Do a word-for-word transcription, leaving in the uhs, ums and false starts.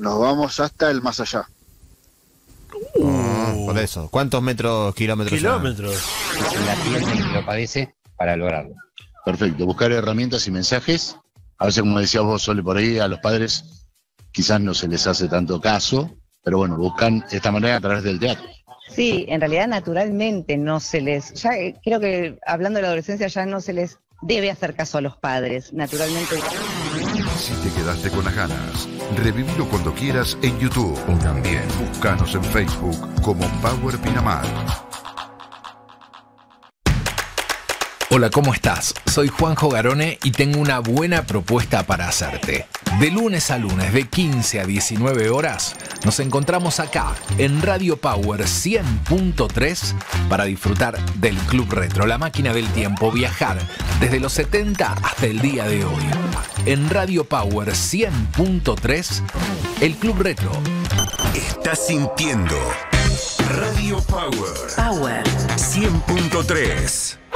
nos vamos hasta el más allá. Uh, por eso. ¿Cuántos metros, kilómetros? Kilómetros. La piel del que lo padece para lograrlo. Perfecto, buscar herramientas y mensajes. A veces, como decías vos, Sole, por ahí a los padres quizás no se les hace tanto caso, pero bueno, buscan esta manera a través del teatro. Sí, en realidad naturalmente no se les, ya eh, creo que hablando de la adolescencia ya no se les debe hacer caso a los padres, naturalmente. Si te quedaste con las ganas, revivilo cuando quieras en YouTube o también búscanos en Facebook como Power Pinamar. Hola, ¿cómo estás? Soy Juanjo Garone y tengo una buena propuesta para hacerte. De lunes a lunes, de quince a diecinueve horas, nos encontramos acá en Radio Power cien punto tres para disfrutar del Club Retro, la máquina del tiempo, viajar desde los setenta hasta el día de hoy. En Radio Power cien punto tres, el Club Retro. Estás sintiendo Radio Power. Power cien punto tres.